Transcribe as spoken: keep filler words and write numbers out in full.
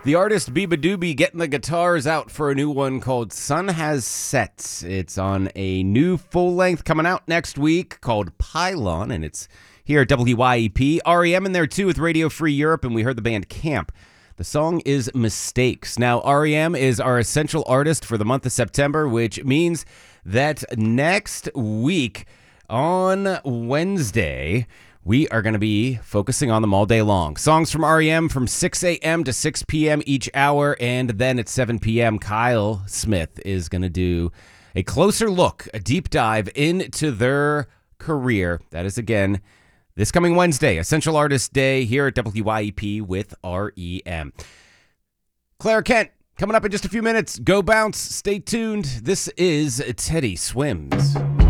The artist Biba Doobie getting the guitars out for a new one called Sun Has Set. It's on a new full length coming out next week called Pylon, and it's here at W Y E P. R E M in there too with Radio Free Europe, and we heard the band Camp. The song is Mistakes. Now, R E M is our essential artist for the month of September, which means that next week on Wednesday, we are going to be focusing on them all day long. Songs from R E M from six a.m. to six p.m. each hour, and then at seven p.m., Kyle Smith is going to do a closer look, a deep dive into their career. That is, again, this coming Wednesday, Essential Artist Day here at W Y E P with R E M. Claire Kent, coming up in just a few minutes. Go bounce. Stay tuned. This is Teddy Swims.